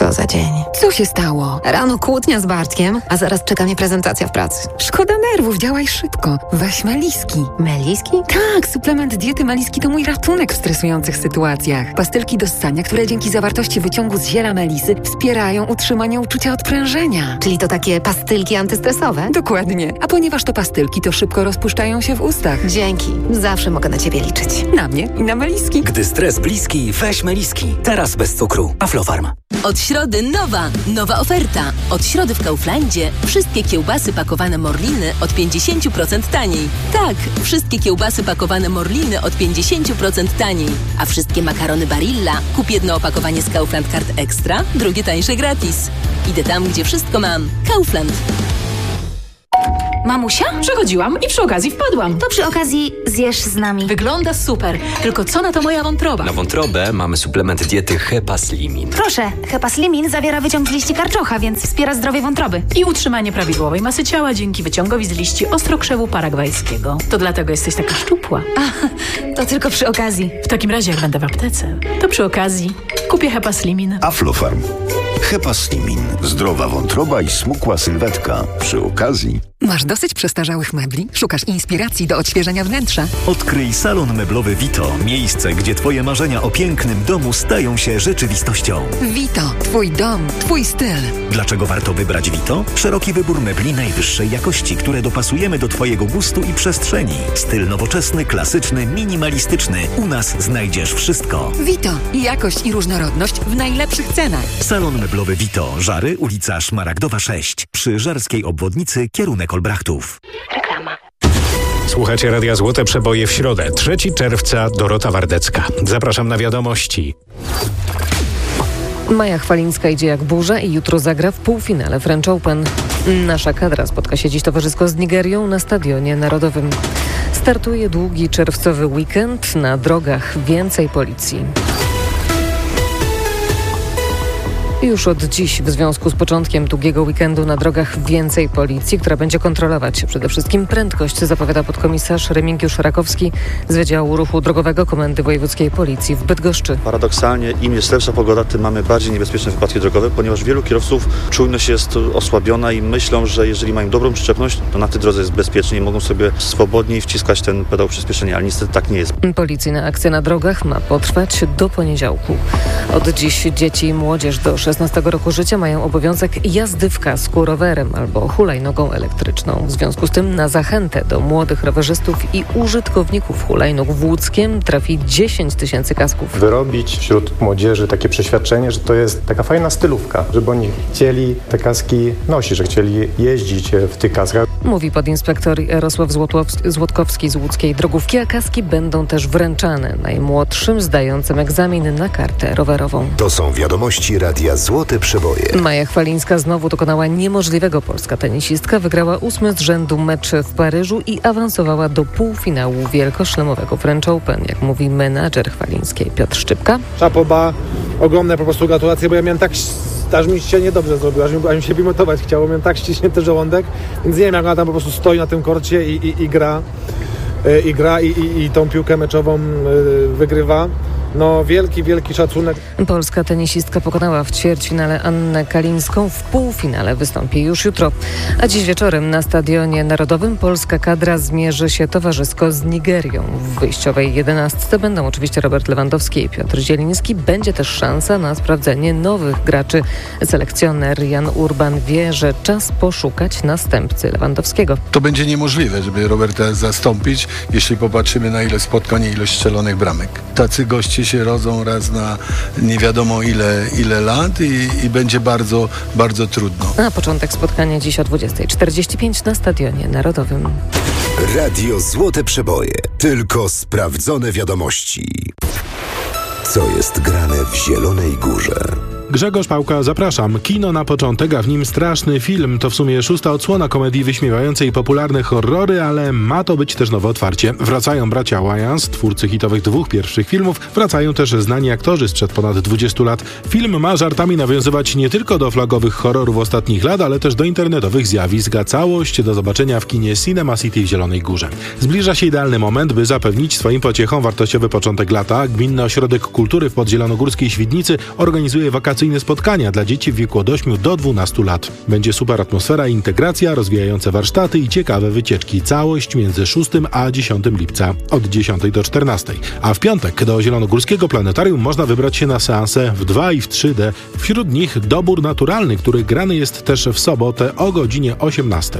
Co za dzień. Co się stało? Rano kłótnia z Bartkiem, a zaraz czeka mnie prezentacja w pracy. Szkoda nerwów, działaj szybko. Weź Meliski. Meliski? Tak, suplement diety Meliski to mój ratunek w stresujących sytuacjach. Pastylki do ssania, które dzięki zawartości wyciągu z ziela melisy wspierają utrzymanie uczucia odprężenia. Czyli to takie pastylki antystresowe? Dokładnie. A ponieważ to pastylki, to szybko rozpuszczają się w ustach. Dzięki. Zawsze mogę na ciebie liczyć. Na mnie i na Meliski. Gdy stres bliski, weź Meliski. Teraz bez cukru. Aflofarm. Od środy nowa oferta. Od środy w Kauflandzie wszystkie kiełbasy pakowane Morliny od 50% taniej. Tak, wszystkie kiełbasy pakowane Morliny od 50% taniej. A wszystkie makarony Barilla kup jedno opakowanie z Kaufland Card Extra, drugie tańsze gratis. Idę tam, gdzie wszystko mam. Kaufland. Mamusia? Przechodziłam i przy okazji wpadłam. To przy okazji zjesz z nami. Wygląda super, tylko co na to moja wątroba? Na wątrobę mamy suplement diety Hepaslimin. Proszę, Hepaslimin zawiera wyciąg z liści karczocha, więc wspiera zdrowie wątroby. I utrzymanie prawidłowej masy ciała dzięki wyciągowi z liści ostrokrzewu paragwajskiego. To dlatego jesteś taka szczupła. To tylko przy okazji. W takim razie, jak będę w aptece, to przy okazji kupię Hepaslimin. Aflofarm. Hepaslimin. Zdrowa wątroba i smukła sylwetka. Przy okazji. Masz dosyć przestarzałych mebli? Szukasz inspiracji do odświeżenia wnętrza? Odkryj salon meblowy Vito. Miejsce, gdzie Twoje marzenia o pięknym domu stają się rzeczywistością. Vito. Twój dom. Twój styl. Dlaczego warto wybrać Vito? Szeroki wybór mebli najwyższej jakości, które dopasujemy do Twojego gustu i przestrzeni. Styl nowoczesny, klasyczny, minimalistyczny. U nas znajdziesz wszystko. Vito. Jakość i różnorodność w najlepszych cenach. Salon meblowy Vito. Żary, ulica Szmaragdowa 6. Przy Żarskiej Obwodnicy, kierunek Olbrachtów. Reklama. Słuchacie Radia Złote Przeboje w środę, 3 czerwca, Dorota Wardecka. Zapraszam na wiadomości. Maja Chwalińska idzie jak burza i jutro zagra w półfinale French Open. Nasza kadra spotka się dziś towarzysko z Nigerią na Stadionie Narodowym. Startuje długi czerwcowy weekend, na drogach więcej policji. Już od dziś w związku z początkiem długiego weekendu na drogach więcej policji, która będzie kontrolować przede wszystkim prędkość, zapowiada podkomisarz Remigiusz Rakowski z Wydziału Ruchu Drogowego Komendy Wojewódzkiej Policji w Bydgoszczy. Paradoksalnie im jest lepsza pogoda, tym mamy bardziej niebezpieczne wypadki drogowe, ponieważ wielu kierowców czujność jest osłabiona i myślą, że jeżeli mają dobrą przyczepność, to na tej drodze jest bezpiecznie i mogą sobie swobodniej wciskać ten pedał przyspieszenia, ale niestety tak nie jest. Policyjna akcja na drogach ma potrwać do poniedziałku. Od dziś dzieci i młodzież do 16 roku życia mają obowiązek jazdy w kasku rowerem albo hulajnogą elektryczną. W związku z tym na zachętę do młodych rowerzystów i użytkowników hulajnóg w Łódzkiem trafi 10 000 kasków. Wyrobić wśród młodzieży takie przeświadczenie, że to jest taka fajna stylówka, żeby oni chcieli te kaski nosić, że chcieli jeździć w tych kaskach. Mówi podinspektor Jarosław Złotkowski z łódzkiej drogówki, a kaski będą też wręczane najmłodszym zdającym egzamin na kartę rowerową. To są wiadomości Radia Złote Przeboje. Maja Chwalińska znowu dokonała niemożliwego. Polska tenisistka wygrała 8 z rzędu mecz w Paryżu i awansowała do półfinału wielkoszlemowego French Open, jak mówi menadżer Chwalińskiej Piotr Szczypka. Szapoba, ogromne po prostu gratulacje, bo ja miałem tak, aż mi się niedobrze zrobiło, aż mi się wymiotować chciało, miałem tak ściśnięty żołądek, więc nie wiem, jak ona tam po prostu stoi na tym korcie i gra i tą piłkę meczową wygrywa. No wielki szacunek. Polska tenisistka pokonała w ćwierćfinale Annę Kalińską, w półfinale wystąpi już jutro. A dziś wieczorem na Stadionie Narodowym polska kadra zmierzy się towarzysko z Nigerią. W wyjściowej 11 będą oczywiście Robert Lewandowski i Piotr Zieliński. Będzie też szansa na sprawdzenie nowych graczy. Selekcjoner Jan Urban wie, że czas poszukać następcy Lewandowskiego. To będzie niemożliwe, żeby Roberta zastąpić, jeśli popatrzymy na ile spotkań i ilość strzelonych bramek. Tacy goście się rodzą raz na nie wiadomo ile lat i będzie bardzo, bardzo trudno. A początek spotkania dziś o 20:45 na Stadionie Narodowym. Radio Złote Przeboje. Tylko sprawdzone wiadomości. Co jest grane w Zielonej Górze? Grzegorz Pałka, zapraszam. Kino na początek, a w nim straszny film. To w sumie 6. odsłona komedii wyśmiewającej popularne horrory, ale ma to być też nowe otwarcie. Wracają bracia Wayans, twórcy hitowych 2 pierwszych filmów. Wracają też znani aktorzy sprzed ponad 20 lat. Film ma żartami nawiązywać nie tylko do flagowych horrorów ostatnich lat, ale też do internetowych zjawisk, a całość do zobaczenia w kinie Cinema City w Zielonej Górze. Zbliża się idealny moment, by zapewnić swoim pociechom wartościowy początek lata. Gminny Ośrodek Kultury w podzielonogórskiej Świdnicy organizuje wakacje edukacyjne spotkania dla dzieci w wieku od 8 do 12 lat. Będzie super atmosfera i integracja, rozwijające warsztaty i ciekawe wycieczki. Całość między 6 a 10 lipca od 10 do 14. A w piątek do Zielonogórskiego Planetarium można wybrać się na seanse w 2 i w 3D. Wśród nich dobór naturalny, który grany jest też w sobotę o godzinie 18.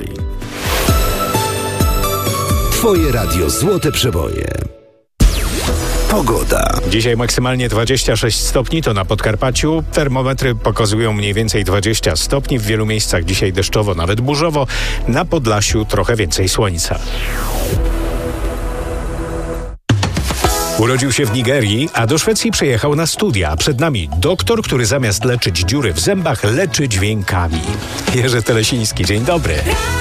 Twoje radio Złote Przeboje. Pogoda. Dzisiaj maksymalnie 26 stopni, to na Podkarpaciu. Termometry pokazują mniej więcej 20 stopni. W wielu miejscach dzisiaj deszczowo, nawet burzowo. Na Podlasiu trochę więcej słońca. Urodził się w Nigerii, a do Szwecji przyjechał na studia. Przed nami doktor, który zamiast leczyć dziury w zębach, leczy dźwiękami. Jerzy Telesiński, dzień dobry.